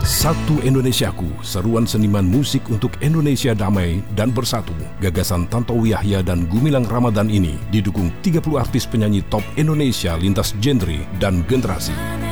Satu Indonesiaku, seruan seniman musik untuk Indonesia damai dan bersatu. Gagasan Tantowi Yahya dan Gumilang Ramadan ini didukung 30 artis penyanyi top Indonesia lintas genre dan generasi.